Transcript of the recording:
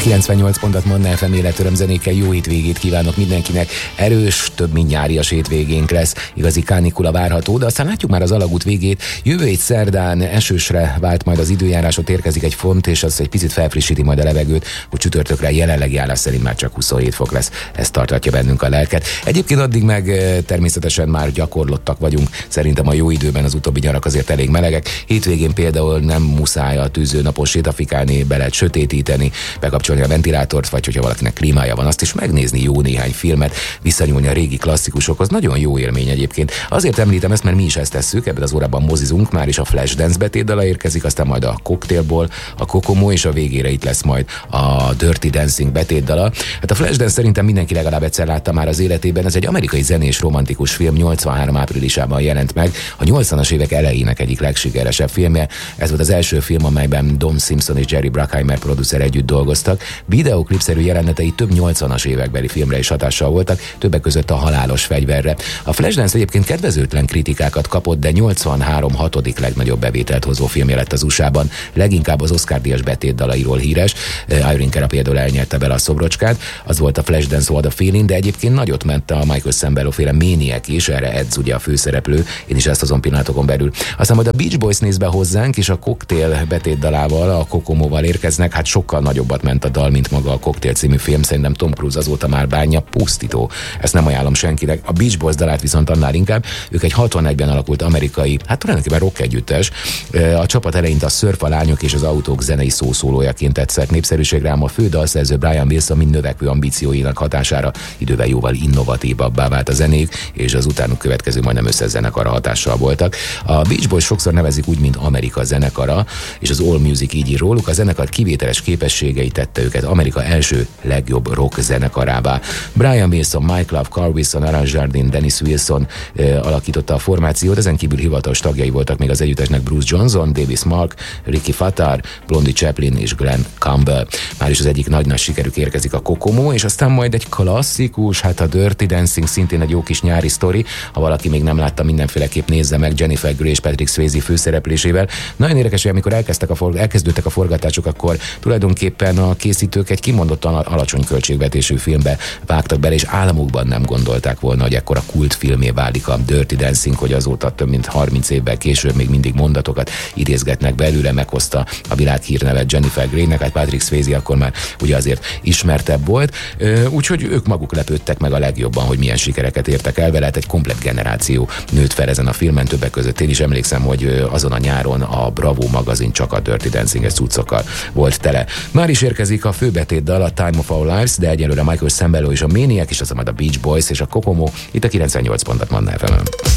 98 pontot Manna FM életöröm zenékkel jó hétvégét kívánok mindenkinek. Erős, több mint nyárias hétvégénk lesz. Igazi kánikula várható, de aztán látjuk már az alagút végét. Jövő hét szerdán esősre vált majd az időjárás, ott érkezik egy front, és az egy picit felfrissíti majd a levegőt, hogy csütörtökre jelenlegi állás szerint már csak 27 fok lesz. Ez tartatja bennünk a lelket. Egyébként addig meg természetesen már gyakorlottak vagyunk. Szerintem a jó időben az utóbbi nyarak azért elég melegek. Hétvégén például nem muszáj a tűző napon sétafikálni, be lehet sötétíteni, bekapcsolni a ventilátort, vagy hogyha valakinek klímája van, azt is megnézni jó néhány filmet, visszanyúlni a régi klasszikusokhoz. Nagyon jó élmény egyébként. Azért említem ezt, mert mi is ezt tesszük, ebben az órában mozizunk, már is a Flashdance betétdala érkezik, aztán majd a Cocktailból, a Kokomo, és a végére itt lesz majd a Dirty Dancing betétdala. Hát a Flashdance szerintem mindenki legalább egyszer látta már az életében. Ez egy amerikai zenés romantikus film, 83 áprilisában jelent meg. A 80-as évek elejének egyik legsikeresebb filmje. Ez volt az első film, amelyben Don Simpson és Jerry Bruckheimer producer együtt dolgoztak. Videoklipszerű jelenetei több 80-as évekbeli filmre is hatással voltak, többek között a Halálos fegyverre. A Flashdance egyébként kedvezőtlen kritikákat kapott, de 83 hatodik legnagyobb bevételt hozó filmje lett az USA-ban. Leginkább az Oscar-díjas betétdalairól híres. Irene Cara például elnyerte bele a szobrocskát. Az volt a Flashdance What a Feeling, de egyébként nagyot ment a Michael Sembello féle Maniac is, erre Edz ugye a főszereplő, én is ezt hozom pillanatokon belül. Aztán majd a Beach Boys néz be hozzánk, és a Cocktail betétdalával, a Kokomóval érkeznek, hát sokkal nagyobbat ment a dal, mint maga a Cocktail című film, szerintem Tom Cruise azóta már bánja, pusztító. Ezt nem ajánlom senkinek. A Beach Boys dalát viszont annál inkább, ők egy 61-ben alakult amerikai, hát tulajdonképpen rock együttes. A csapat eleinte a Surf a lányok és az autók zenei szószólójaként tetszett népszerűségre, ám a fő dalszerző Brian Wilson mind növekvő ambícióinak hatására idővel jóval innovatívabbá vált a zenék, és az utánuk következő majdnem összes zenekara hatással voltak. A Beach Boys sokszor nevezik úgy, mint Amerika zenekara, és az All Music így ír róluk. A zenekar kivételes képességei tette őket Amerika első legjobb rock zenekarává. Brian Wilson, Mike Love, Carl Wilson, Aaron Jardine, Dennis Wilson alakította a formációt, ezen kívül hivatalos tagjai voltak még az együttesnek Bruce Johnson, Davis Mark, Ricky Fattar, Blondie Chaplin és Glenn Campbell. Már is az egyik nagy sikerük érkezik a Kokomo, és aztán majd egy klasszikus, hát a Dirty Dancing, szintén egy jó kis nyári sztori. Ha valaki még nem látta, mindenféleképp nézze meg, Jennifer Grey és Patrick Swayze főszereplésével. Nagyon érdekes, hogy amikor elkezdődtek a forgatások, akkor tulajdonképpen a készítők egy kimondottan alacsony költségvetésű filmbe vágtak bele, és álmukban nem gondolták volna, hogy ekkora kultfilmé válik a Dirty Dancing, hogy azóta több mint 30 évvel később még mindig mondatokat idézgetnek belőle, meghozta a világ hírnevet Jennifer Greynek, hát Patrick Swayze akkor már ugye azért ismertebb volt, úgyhogy ők maguk lepődtek meg a legjobban, hogy milyen sikereket értek el vele, egy komplett generáció nőtt fel ezen a filmen, többek között én is emlékszem, hogy azon a nyáron a Bravo magazin csak a Dirty Dancing-es cuccokkal volt tele. Már is érkezik a főbetétdal, a Time of Our Lives, de egyelőre Michael Sembello és a Maniac, és aztán majd a Beach Boys és a Kokomo, itt a 98 pontot Manna FM-en.